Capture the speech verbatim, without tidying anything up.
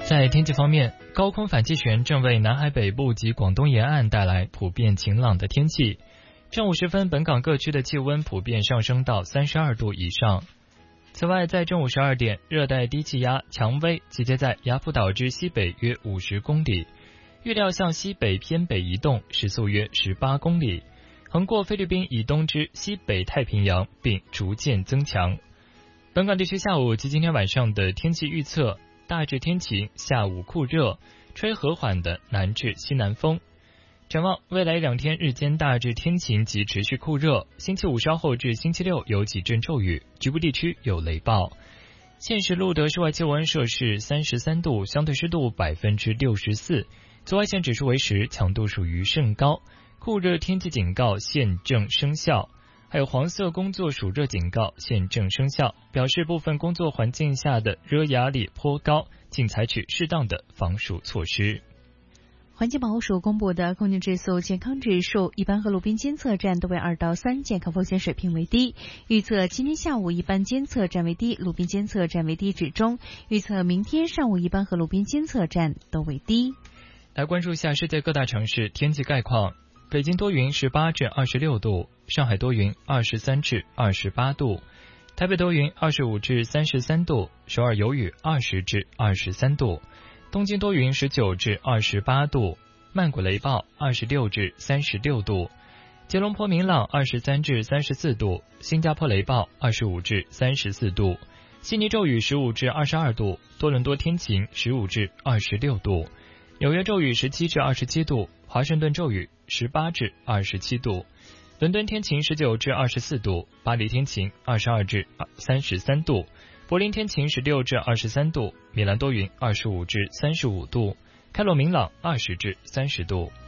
在天气方面，高空反气旋正为南海北部及广东沿岸带来普遍晴朗的天气。正午时分，本港各区的气温普遍上升到三十二度以上。此外，在正午十二点，热带低气压蔷薇集结在雅浦岛之西北约五十公里，预料向西北偏北移动，时速约十八公里，横过菲律宾以东之西北太平洋，并逐渐增强。本港地区下午及今天晚上的天气预测：大致天晴，下午酷热，吹和缓的南至西南风。展望未来两天，日间大致天晴及持续酷热，星期五稍后至星期六有几阵骤雨，局部地区有雷暴。现时录得室外气温摄氏三十三度，相对湿度百分之六十四，紫外线指数为十，强度属于甚高，酷热天气警告现正生效。还有黄色工作暑热警告现正生效，表示部分工作环境下的热压力颇高，请采取适当的防暑措施。 环境保护署公布的空气质素健康指数，一般和路边监测站都为二到三，健康风险水平为低。预测今天下午一般监测站为低，路边监测站为低至中。预测明天上午一般和路边监测站都为低。 来关注一下世界各大城市天气概况。北京多云十八至二十六度，上海多云二十三至二十八度，台北多云二十五至三十三度，首尔有雨二十至二十三度，东京多云十九至二十八度，曼谷雷暴二十六至三十六度，吉隆坡明朗二十三至三十四度，新加坡雷暴二十五至三十四度，悉尼骤雨十五至二十二度，多伦多天晴十五至二十六度，纽约骤雨十七至二十七度，华盛顿骤雨十八至二十七度，伦敦天晴十九至二十四度，巴黎天晴二十二至三十三度，柏林天晴十六至二十三度，米兰多云二十五至三十五度，开罗明朗二十至三十度。